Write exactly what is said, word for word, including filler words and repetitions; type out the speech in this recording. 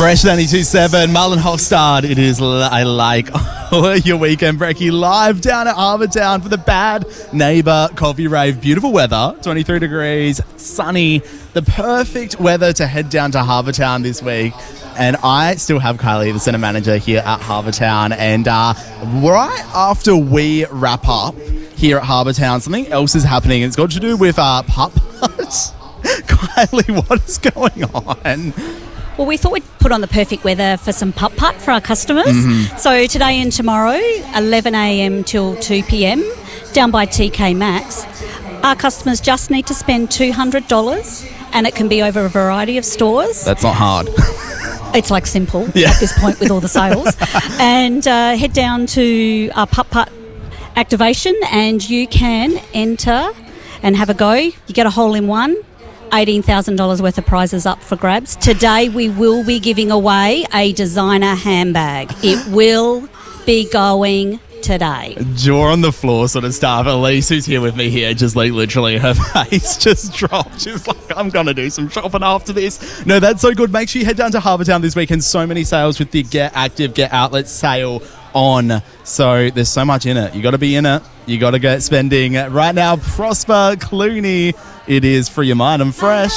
Fresh ninety-two point seven, Marlon Hofstad. It is l- I like your weekend brekkie live down at Harbour Town for the Bad Neighbour Coffee Rave. Beautiful weather, twenty-three degrees, sunny, the perfect weather to head down to Harbour Town this week. And I still have Kylie, the centre manager here at Harbour Town. And uh, right after we wrap up here at Harbour Town, something else is happening. It's got to do with uh, putt putts. Kylie, what is going on? Well, we thought we'd put on the perfect weather for some putt-putt for our customers. Mm-hmm. So today and tomorrow, eleven a.m. till two p.m, down by T K Maxx, our customers just need to spend two hundred dollars, and it can be over a variety of stores. That's not hard. It's like simple yeah. at this point with all the sales. And uh, head down to our putt-putt activation and you can enter and have a go. You get a hole in one. eighteen thousand dollars worth of prizes up for grabs. Today we will be giving away a designer handbag. It will be going today. Jaw on the floor sort of stuff. Elise, who's here with me here, just like literally her face just dropped. She's like, I'm going to do some shopping after this. No, that's so good. Make sure you head down to Harbour Town this weekend. So many sales with the Get Active, Get Outlet sale on. So there's so much in it. You got to be in it. You got to get spending. Right now, Prosper Clooney. It is Free Your Mind. I'm Fresh.